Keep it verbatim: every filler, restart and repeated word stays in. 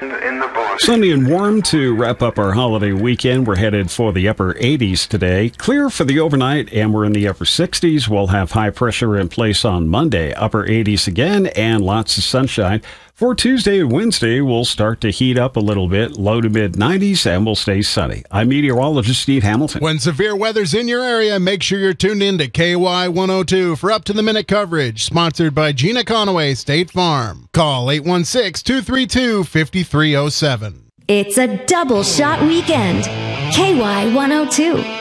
in the bush. Sunny and warm to wrap up our holiday weekend. We're headed for the upper eighties today. Clear for the overnight, and we're in the upper sixties. We'll have high pressure in place on Monday. Upper eighties again, and lots of sunshine. For Tuesday and Wednesday, we'll start to heat up a little bit, low to mid nineties, and we'll stay sunny. I'm meteorologist Steve Hamilton. When severe weather's in your area, make sure you're tuned in to K Y one oh two for up-to-the-minute coverage, sponsored by Gina Conaway State Farm. Call eight one six, two three two, five three oh seven. It's a double shot weekend. K Y one oh two.